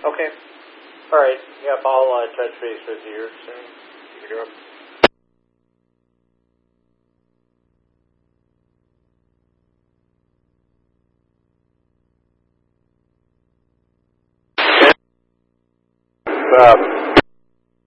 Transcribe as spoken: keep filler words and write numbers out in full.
Okay. All right. Yep, I'll uh, touch base with you soon. You're up. Uh,